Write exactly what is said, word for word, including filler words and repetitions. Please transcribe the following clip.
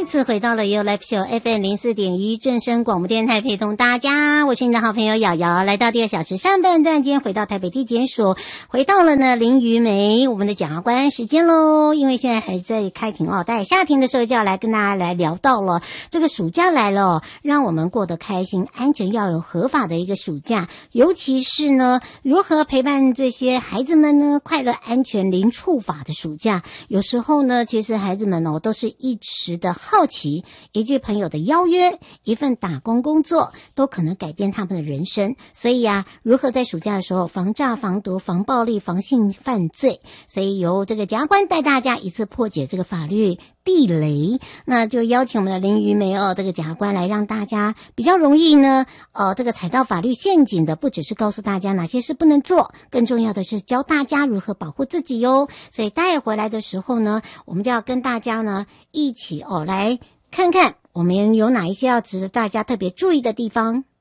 次回到了 You Live Show F M 零四点一正声广播电台，陪同大家，我是你的好朋友瑶瑶，来到第二小时上半段，今天回到台北地检署，回到了呢林于梅我们的检察官时间咯，因为现在还在开庭哦，待夏庭的时候就要来跟大家来聊到了这个暑假来了哦，让我们过得开心安全，要有合法的一个暑假，尤其是呢如何陪伴这些孩子们呢快乐安全零触法的暑假。有时候呢其实孩子们哦都是一时的好奇，一句朋友的邀约，一份打工工作都可能改变他们的人生。所以啊，如何在暑假的时候防诈防毒防暴力防性犯罪，所以由这个检察官带大家一次破解这个法律地雷，那就邀请我们的林于梅哦，这个检察官来让大家比较容易呢呃，这个踩到法律陷阱的，不只是告诉大家哪些事不能做，更重要的是教大家如何保护自己哟。所以带回来的时候呢，我们就要跟大家呢一起哦来看看我们有哪一些要值得大家特别注意的地方。